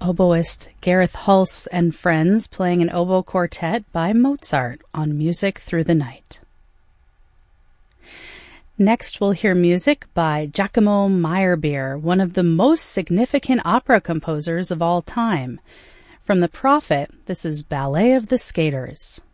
oboist Gareth Hulse and Friends playing an oboe quartet by Mozart on Music Through the Night. Next, we'll hear music by Giacomo Meyerbeer, one of the most significant opera composers of all time. From The Prophet, this is Ballet of the Skaters.